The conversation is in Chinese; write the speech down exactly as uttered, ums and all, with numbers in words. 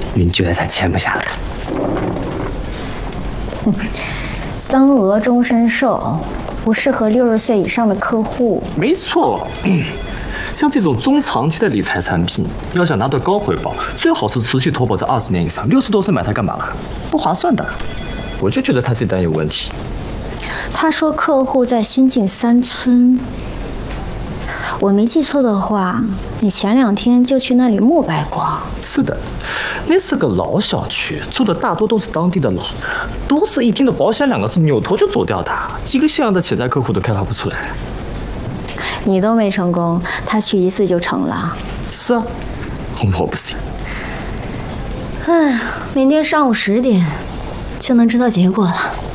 云觉得他签不下来。 哼，增额终身寿，不适合六十岁以上的客户。 没错。像这种中长期的理财产品，要想拿到高回报，最好是持续投保在二十年以上。六十多岁买它干嘛了？不划算的。我就觉得他这单有问题。 他说客户在新晋三村，我没记错的话，你前两天就去那里膜拜过。 是的，那是个老小区，住的大多都是当地的老人，都是一听到保险两个字扭头就走掉的，一个像样的潜在客户都开发不出来。 你都没成功，他去一次就成了。 是啊，我不信。 唉，明天上午十点就能知道结果了。